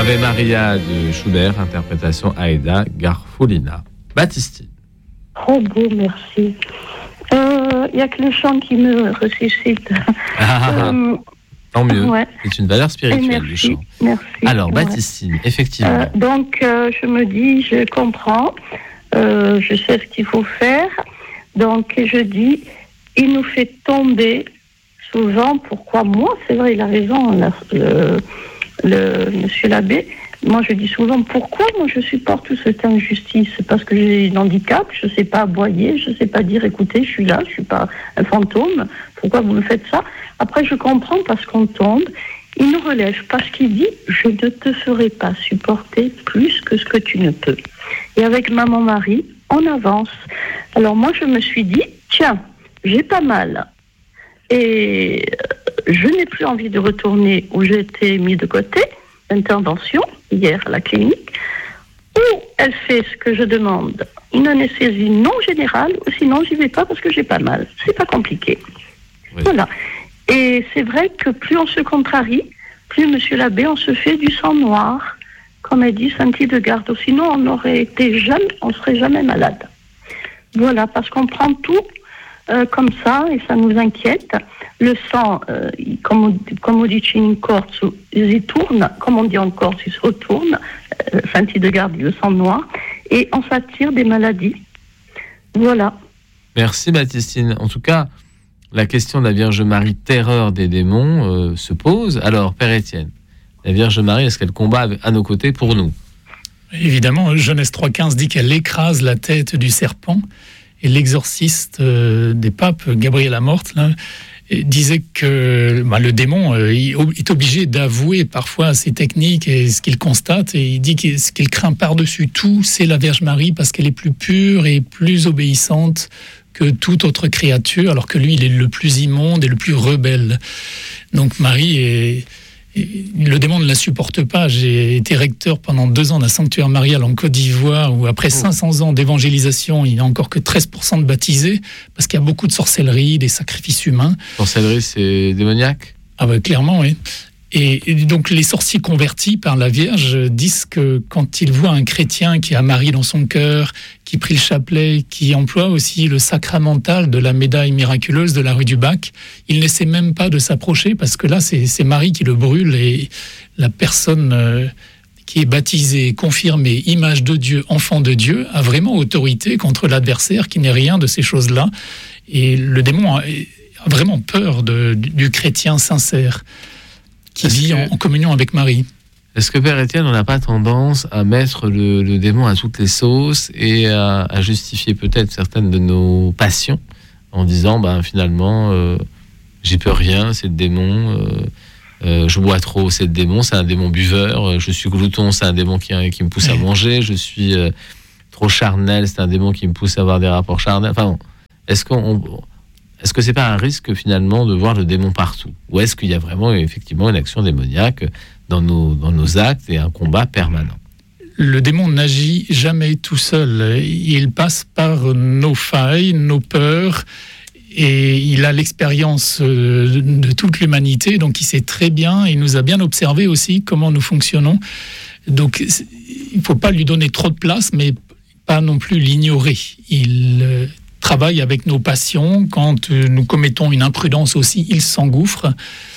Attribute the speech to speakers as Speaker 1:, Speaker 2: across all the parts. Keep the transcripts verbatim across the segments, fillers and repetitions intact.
Speaker 1: Ave Maria de Schubert, interprétation Aida Garfulina. Baptistine.
Speaker 2: Oh beau, merci. Il euh, n'y a que le chant qui me ressuscite.
Speaker 1: Ah, euh, tant mieux. Ouais. C'est une valeur spirituelle,
Speaker 2: merci,
Speaker 1: le chant.
Speaker 2: Merci.
Speaker 1: Alors, Baptistine, ouais. effectivement.
Speaker 2: Euh, donc, euh, je me dis, je comprends, euh, je sais ce qu'il faut faire. Donc, je dis, il nous fait tomber souvent. Pourquoi moi, c'est vrai, il a raison, la, le, le monsieur l'abbé. Moi, je dis souvent, pourquoi moi je supporte toute cette injustice ? Parce que j'ai un handicap, je ne sais pas aboyer, je ne sais pas dire, écoutez, je suis là, je ne suis pas un fantôme, pourquoi vous me faites ça ? Après, je comprends parce qu'on tombe, il nous relève, parce qu'il dit, je ne te ferai pas supporter plus que ce que tu ne peux. Et avec Maman Marie, on avance. Alors moi, je me suis dit, tiens, j'ai pas mal. Et je n'ai plus envie de retourner où j'ai été mis de côté. Intervention, hier à la clinique, où elle fait ce que je demande, une anesthésie non générale, ou sinon j'y vais pas parce que j'ai pas mal. C'est pas compliqué. Oui. Voilà. Et c'est vrai que plus on se contrarie, plus monsieur l'abbé, on se fait du sang noir, comme elle dit Sainte Hildegarde. Sinon on aurait été jamais, on serait jamais malade. Voilà, parce qu'on prend tout euh, comme ça et ça nous inquiète. Le sang, euh, comme, on, comme on dit in Corse, il tourne, comme on dit en Corse, il se retourne, euh, Sainte Hildegarde, le sang noir, et on s'attire des maladies. Voilà.
Speaker 1: Merci Baptistine. En tout cas, la question de la Vierge Marie, terreur des démons, euh, se pose. Alors, Père Étienne, la Vierge Marie, est-ce qu'elle combat à nos côtés pour nous ?
Speaker 3: Évidemment, Genèse trois quinze dit qu'elle écrase la tête du serpent, et l'exorciste euh, des papes, Gabriel Amorth, là, disait que bah, le démon euh, est obligé d'avouer parfois ses techniques et ce qu'il constate, et il dit que ce qu'il craint par-dessus tout, c'est la Vierge Marie, parce qu'elle est plus pure et plus obéissante que toute autre créature, alors que lui, il est le plus immonde et le plus rebelle. Donc Marie est... Le démon ne la supporte pas. J'ai été recteur pendant deux ans d'un sanctuaire marial en Côte d'Ivoire, où après cinq cents ans d'évangélisation, il n'y a encore que treize pour cent de baptisés, parce qu'il y a beaucoup de sorcellerie, des sacrifices humains.
Speaker 1: Sorcellerie, c'est démoniaque ?
Speaker 3: Ah bah clairement, oui. Et, et donc les sorciers convertis par la Vierge disent que quand ils voient un chrétien qui a Marie dans son cœur, qui prie le chapelet, qui emploie aussi le sacramental de la médaille miraculeuse de la rue du Bac, ils n'essaient même pas de s'approcher, parce que là c'est, c'est Marie qui le brûle, et la personne euh, qui est baptisée, confirmée, image de Dieu, enfant de Dieu, a vraiment autorité contre l'adversaire qui n'est rien de ces choses-là. Et le démon a, a vraiment peur de, du chrétien sincère qui vit que, en, en communion avec Marie.
Speaker 1: Est-ce que Père Étienne, on n'a pas tendance à mettre le, le démon à toutes les sauces et à, à justifier peut-être certaines de nos passions en disant, ben, finalement, euh, j'y peux rien, c'est le démon, euh, euh, je bois trop, c'est le démon, c'est un démon buveur, je suis glouton, c'est un démon qui, qui me pousse à manger, je suis euh, trop charnel, c'est un démon qui me pousse à avoir des rapports charnels. Enfin, bon, est-ce qu'on... On, Est-ce que c'est pas un risque finalement de voir le démon partout ? Ou est-ce qu'il y a vraiment effectivement une action démoniaque dans nos, dans nos actes et un combat permanent ?
Speaker 3: Le démon n'agit jamais tout seul. Il passe par nos failles, nos peurs, et il a l'expérience de toute l'humanité, donc il sait très bien, il nous a bien observé aussi comment nous fonctionnons. Donc il ne faut pas lui donner trop de place, mais pas non plus l'ignorer. Il travaille avec nos passions. Quand nous commettons une imprudence aussi, il s'engouffre.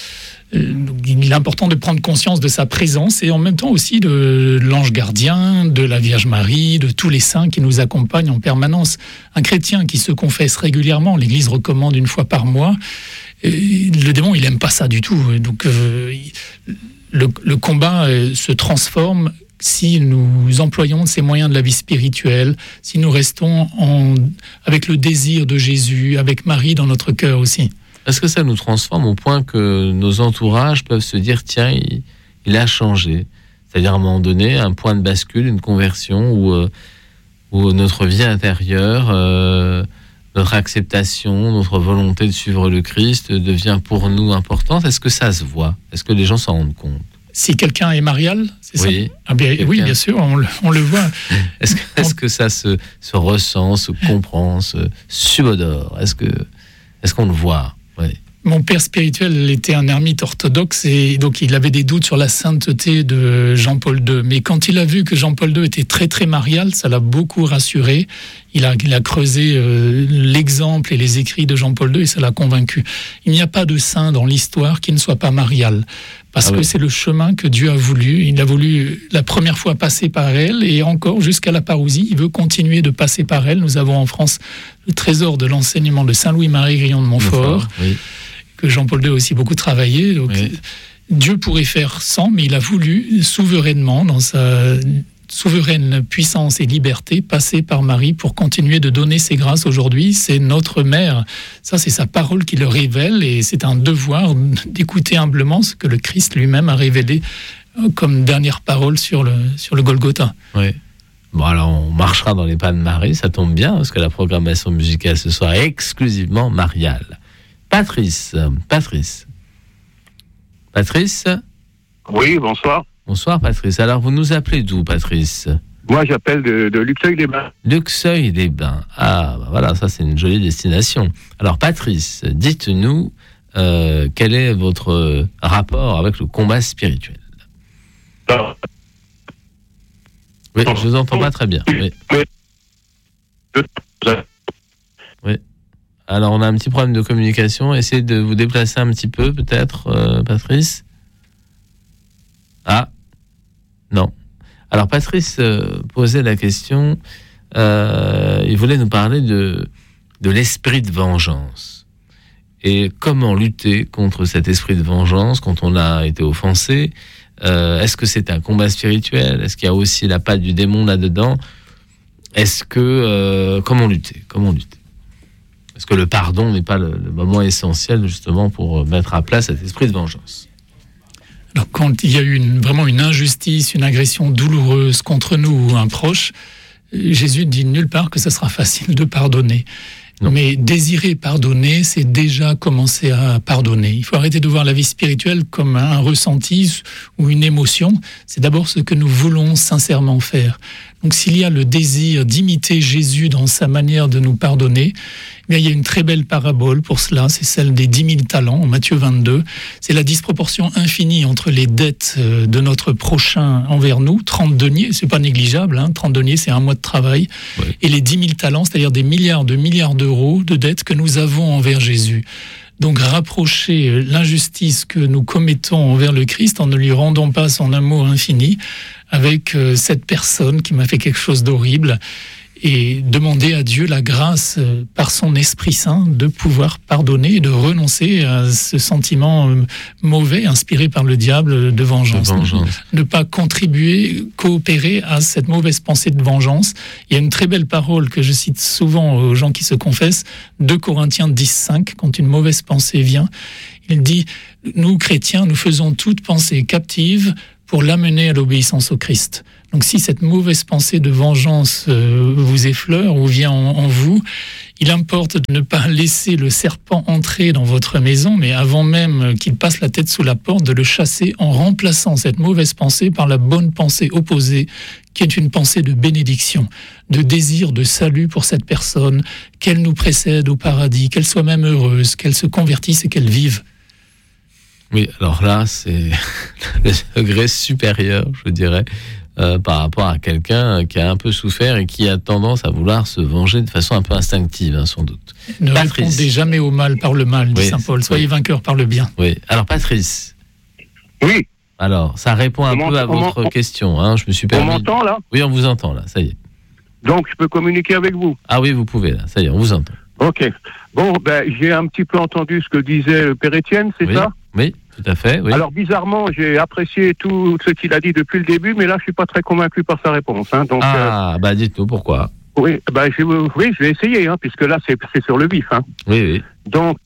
Speaker 3: Donc, il est important de prendre conscience de sa présence, et en même temps aussi de l'ange gardien, de la Vierge Marie, de tous les saints qui nous accompagnent en permanence. Un chrétien qui se confesse régulièrement, l'Église recommande une fois par mois, le démon, il n'aime pas ça du tout. Donc euh, le, le combat se transforme si nous employons ces moyens de la vie spirituelle, si nous restons en, avec le désir de Jésus, avec Marie dans notre cœur aussi.
Speaker 1: Est-ce que ça nous transforme au point que nos entourages peuvent se dire « Tiens, il, il a changé ». C'est-à-dire à un moment donné, un point de bascule, une conversion où, euh, où notre vie intérieure, euh, notre acceptation, notre volonté de suivre le Christ devient pour nous importante. Est-ce que ça se voit ? Est-ce que les gens s'en rendent compte ?
Speaker 3: Si quelqu'un est marial, c'est
Speaker 1: oui,
Speaker 3: ça ah bien, Oui, bien sûr, on le, on le voit.
Speaker 1: Est-ce que, est-ce que ça se, se ressent, se comprend, se subodore ? Est-ce que, est-ce qu'on le voit ? Oui.
Speaker 3: Mon père spirituel était un ermite orthodoxe et donc il avait des doutes sur la sainteté de Jean-Paul deux. Mais quand il a vu que Jean-Paul deux était très très marial, ça l'a beaucoup rassuré. Il a, il a creusé euh, l'exemple et les écrits de Jean-Paul deux et ça l'a convaincu. Il n'y a pas de saint dans l'histoire qui ne soit pas marial. Parce ah que oui. c'est le chemin que Dieu a voulu. Il a voulu la première fois passer par elle et encore jusqu'à la parousie. Il veut continuer de passer par elle. Nous avons en France le trésor de l'enseignement de Saint Louis-Marie Grillon de Montfort. Oui. Que Jean-Paul deux a aussi beaucoup travaillé. Donc, oui. Dieu pourrait faire sans, mais il a voulu souverainement, dans sa souveraine puissance et liberté, passer par Marie pour continuer de donner ses grâces aujourd'hui. C'est notre mère. Ça, c'est sa parole qui le révèle et c'est un devoir d'écouter humblement ce que le Christ lui-même a révélé comme dernière parole sur le, sur le Golgotha.
Speaker 1: Oui. Bon, alors on marchera dans les pas de Marie, ça tombe bien, parce que la programmation musicale ce soir est exclusivement mariale. Patrice, Patrice. Patrice ?
Speaker 4: Oui, bonsoir.
Speaker 1: Bonsoir Patrice. Alors vous nous appelez d'où, Patrice ?
Speaker 4: Moi j'appelle de, de Luxeuil-les-Bains.
Speaker 1: Luxeuil-les-Bains. Ah, bah voilà, ça c'est une jolie destination. Alors Patrice, dites-nous euh, quel est votre rapport avec le combat spirituel ?
Speaker 4: Ah.
Speaker 1: Oui, je vous entends pas très bien. Oui. Oui. Alors, on a un petit problème de communication. Essayez de vous déplacer un petit peu, peut-être, euh, Patrice. Ah, non. Alors, Patrice euh, posait la question. Euh, il voulait nous parler de, de l'esprit de vengeance. Et comment lutter contre cet esprit de vengeance quand on a été offensé. Euh, est-ce que c'est un combat spirituel ? Est-ce qu'il y a aussi la patte du démon là-dedans ? Est-ce que... Euh, comment lutter ? Comment lutter ? Est-ce que le pardon n'est pas le, le moment essentiel justement pour mettre à plat cet esprit de vengeance ?
Speaker 3: Alors, quand il y a eu une, vraiment une injustice, une agression douloureuse contre nous ou un proche, Jésus dit nulle part que ça sera facile de pardonner. Non. Mais désirer pardonner, c'est déjà commencer à pardonner. Il faut arrêter de voir la vie spirituelle comme un ressenti ou une émotion. C'est d'abord ce que nous voulons sincèrement faire. Donc s'il y a le désir d'imiter Jésus dans sa manière de nous pardonner, eh bien, il y a une très belle parabole pour cela, c'est celle des dix mille talents, en Matthieu vingt-deux. C'est la disproportion infinie entre les dettes de notre prochain envers nous, trente deniers, c'est pas négligeable, hein, trente deniers, c'est un mois de travail, oui. Et les dix mille talents, c'est-à-dire des milliards de milliards d'euros de dettes que nous avons envers Jésus. Donc rapprocher l'injustice que nous commettons envers le Christ en ne lui rendant pas son amour infini avec cette personne qui m'a fait quelque chose d'horrible et demander à Dieu la grâce par son Esprit Saint de pouvoir pardonner et de renoncer à ce sentiment mauvais inspiré par le diable de vengeance. De vengeance. Ne pas contribuer, coopérer à cette mauvaise pensée de vengeance. Il y a une très belle parole que je cite souvent aux gens qui se confessent, deux Corinthiens dix cinq, quand une mauvaise pensée vient, il dit « Nous, chrétiens, nous faisons toute pensée captive pour l'amener à l'obéissance au Christ ». Donc si cette mauvaise pensée de vengeance euh, vous effleure ou vient en, en vous, il importe de ne pas laisser le serpent entrer dans votre maison, mais avant même qu'il passe la tête sous la porte, de le chasser en remplaçant cette mauvaise pensée par la bonne pensée opposée, qui est une pensée de bénédiction, de désir de salut pour cette personne, qu'elle nous précède au paradis, qu'elle soit même heureuse, qu'elle se convertisse et qu'elle vive.
Speaker 1: Oui, alors là, c'est le degré supérieur, je dirais, euh, par rapport à quelqu'un qui a un peu souffert et qui a tendance à vouloir se venger de façon un peu instinctive, hein, sans doute.
Speaker 3: Ne Patrice. Répondez jamais au mal par le mal, dit oui, Saint Paul. Soyez oui. vainqueurs par le bien.
Speaker 1: Oui. Alors, Patrice.
Speaker 4: Oui.
Speaker 1: Alors, ça répond un
Speaker 4: on
Speaker 1: peu à votre on, question. Hein. Je me suis permis.
Speaker 4: On m'entend, là ?
Speaker 1: Oui, on vous entend, là. Ça y est.
Speaker 4: Donc, je peux communiquer avec vous ?
Speaker 1: Ah oui, vous pouvez, là. Ça y est, on vous entend.
Speaker 4: Ok. Bon, ben, j'ai un petit peu entendu ce que disait le Père Étienne, c'est
Speaker 1: oui.
Speaker 4: ça ?
Speaker 1: Oui, tout à fait. Oui.
Speaker 4: Alors, bizarrement, j'ai apprécié tout ce qu'il a dit depuis le début, mais là, je suis pas très convaincu par sa réponse. Hein, donc,
Speaker 1: ah, euh, bah dites-nous pourquoi.
Speaker 4: Oui, bah, je, oui, je vais essayer, hein, puisque là, c'est, c'est sur le vif. Hein.
Speaker 1: Oui, oui.
Speaker 4: Donc...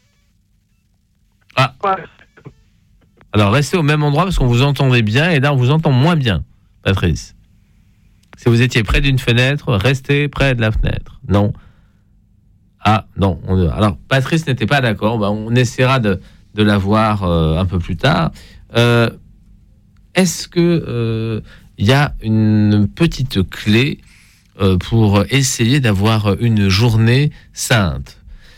Speaker 1: Ah. Alors, restez au même endroit, parce qu'on vous entendait bien, et là, on vous entend moins bien, Patrice. Si vous étiez près d'une fenêtre, restez près de la fenêtre. Non. Ah, non. On... Alors, Patrice n'était pas d'accord. Bah, on essaiera de... de la voir euh, un peu plus tard. Euh, est-ce que euh, y a une petite clé euh, pour essayer d'avoir une journée sainte ?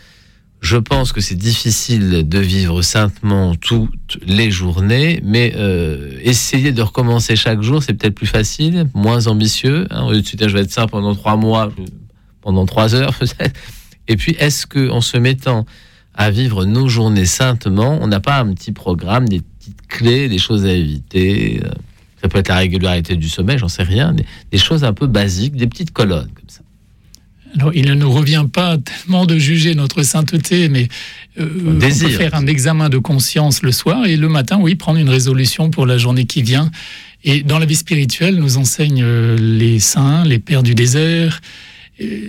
Speaker 1: Je pense que c'est difficile de vivre saintement toutes les journées, mais euh, essayer de recommencer chaque jour, c'est peut-être plus facile, moins ambitieux. Hein. Au lieu de se dire, je vais être saint pendant trois mois, pendant trois heures peut-être. Et puis, est-ce qu'en se mettant à vivre nos journées saintement, on n'a pas un petit programme, des petites clés, des choses à éviter? Ça peut être la régularité du sommeil, j'en sais rien, des, des choses un peu basiques, des petites colonnes comme ça.
Speaker 3: Alors, il ne nous revient pas tellement de juger notre sainteté, mais euh, on peut faire un examen de conscience le soir et le matin, oui, prendre une résolution pour la journée qui vient. Et dans la vie spirituelle, nous enseignent euh, les saints, les pères du désert. Euh,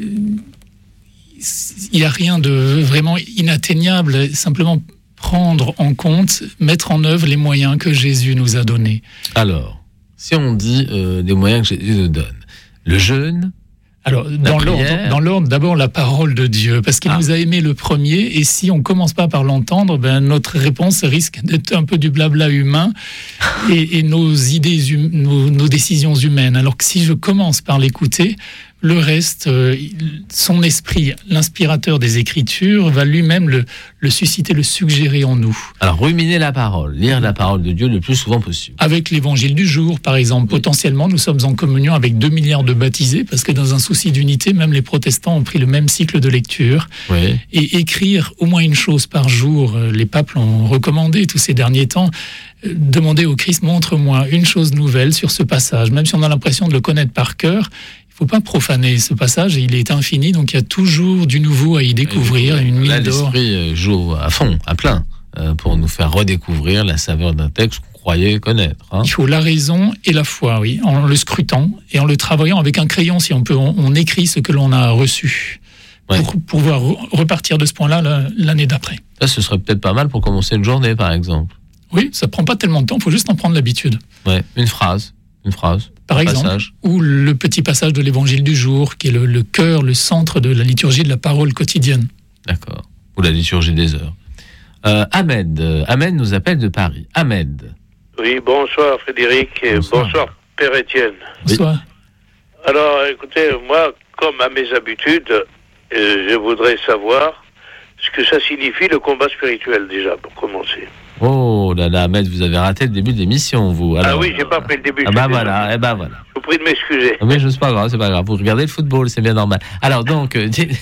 Speaker 3: il n'y a rien de vraiment inatteignable, simplement prendre en compte, mettre en œuvre les moyens que Jésus nous a donnés.
Speaker 1: Alors, si on dit euh, des moyens que Jésus nous donne, le jeûne.
Speaker 3: Alors, dans l'ordre, dans l'ordre, d'abord la parole de Dieu, parce qu'il ah. nous a aimé le premier, et si on ne commence pas par l'entendre, ben, notre réponse risque d'être un peu du blabla humain et, et nos idées, hum, nos, nos décisions humaines. Alors que si je commence par l'écouter, le reste, euh, son esprit, l'inspirateur des Écritures, va lui-même le, le susciter, le suggérer en nous.
Speaker 1: Alors, ruminer la parole, lire la parole de Dieu le plus souvent possible.
Speaker 3: Avec l'évangile du jour, par exemple. Oui. Potentiellement, nous sommes en communion avec deux milliards de baptisés, parce que dans un souci d'unité, même les protestants ont pris le même cycle de lecture.
Speaker 1: Oui.
Speaker 3: Et écrire au moins une chose par jour, les papes l'ont recommandé tous ces derniers temps. Demander au Christ, montre-moi une chose nouvelle sur ce passage, même si on a l'impression de le connaître par cœur. Il ne faut pas profaner ce passage, il est infini, donc il y a toujours du nouveau à y découvrir, une mine
Speaker 1: là,
Speaker 3: d'or.
Speaker 1: L'esprit joue à fond, à plein, pour nous faire redécouvrir la saveur d'un texte qu'on croyait connaître. Hein.
Speaker 3: Il faut la raison et la foi, oui, en le scrutant et en le travaillant avec un crayon, si on peut, on, on écrit ce que l'on a reçu, ouais. pour pouvoir repartir de ce point-là l'année d'après.
Speaker 1: Ça, ce serait peut-être pas mal pour commencer une journée, par exemple.
Speaker 3: Oui, ça ne prend pas tellement de temps, il faut juste en prendre l'habitude.
Speaker 1: Ouais, une phrase, une phrase.
Speaker 3: Par exemple, passage. Ou le petit passage de l'évangile du jour, qui est le, le cœur, le centre de la liturgie de la parole quotidienne.
Speaker 1: D'accord. Ou la liturgie des heures. Euh, Ahmed. Ahmed nous appelle de Paris. Ahmed.
Speaker 5: Oui, bonsoir Frédéric. Bonsoir, bonsoir Père Étienne.
Speaker 3: Bonsoir.
Speaker 5: Alors, écoutez, moi, comme à mes habitudes, euh, je voudrais savoir ce que ça signifie le combat spirituel, déjà, pour commencer.
Speaker 1: Oh là là, Ahmed, vous avez raté le début de l'émission, vous.
Speaker 5: Alors, ah oui, j'ai pas pris le début.
Speaker 1: Ah bah voilà, eh bah voilà.
Speaker 5: Je vous prie de m'excuser.
Speaker 1: Mais c'est pas grave, c'est pas grave. Vous regardez le football, c'est bien normal. Alors donc, euh, dites...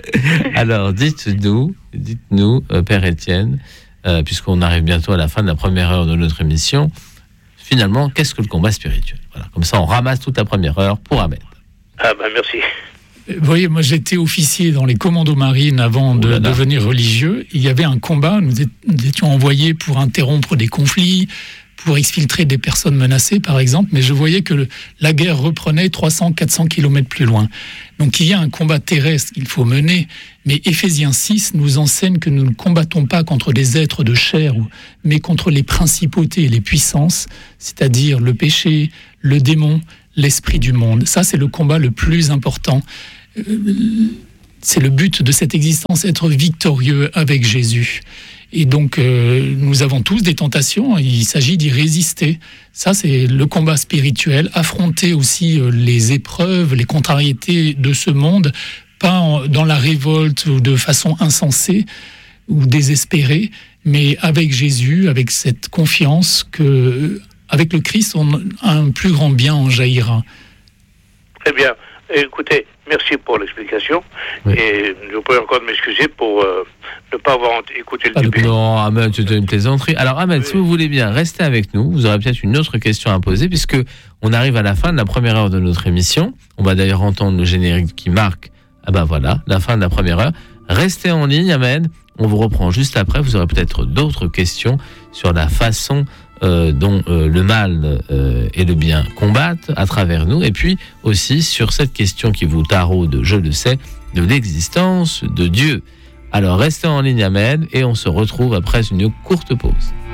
Speaker 1: alors dites-nous, dites-nous, euh, Père Étienne, euh, puisqu'on arrive bientôt à la fin de la première heure de notre émission. Finalement, qu'est-ce que le combat spirituel? Voilà, comme ça, on ramasse toute la première heure pour Ahmed.
Speaker 5: Ah bah merci.
Speaker 3: Vous voyez, moi j'étais officier dans les commandos marines avant de oh devenir religieux. Il y avait un combat, nous étions envoyés pour interrompre des conflits, pour exfiltrer des personnes menacées par exemple, mais je voyais que le, la guerre reprenait trois cents à quatre cents kilomètres plus loin. Donc il y a un combat terrestre qu'il faut mener, mais Éphésiens six nous enseigne que nous ne combattons pas contre des êtres de chair, mais contre les principautés et les puissances, c'est-à-dire le péché, le démon, l'esprit du monde. Ça, c'est le combat le plus important. C'est le but de cette existence, être victorieux avec Jésus. Et donc, euh, nous avons tous des tentations, il s'agit d'y résister. Ça, c'est le combat spirituel, affronter aussi euh, les épreuves, les contrariétés de ce monde, pas en, dans la révolte ou de façon insensée ou désespérée, mais avec Jésus, avec cette confiance que, avec le Christ, on, un plus grand bien en jaillira.
Speaker 5: Très bien. Écoutez, merci pour l'explication. Oui. Et je vous prie encore de m'excuser pour euh, ne pas avoir écouté le ah, début.
Speaker 1: Non, Ahmed, c'était une plaisanterie. Alors, Ahmed, oui. si vous voulez bien, restez avec nous. Vous aurez peut-être une autre question à poser, puisque on arrive à la fin de la première heure de notre émission. On va d'ailleurs entendre le générique qui marque, ah ben voilà, la fin de la première heure. Restez en ligne, Ahmed. On vous reprend juste après. Vous aurez peut-être d'autres questions sur la façon Euh, dont euh, le mal euh, et le bien combattent à travers nous, et puis aussi sur cette question qui vous taraude, je le sais, de l'existence de Dieu. Alors restez en ligne, Ahmed, et on se retrouve après une courte pause.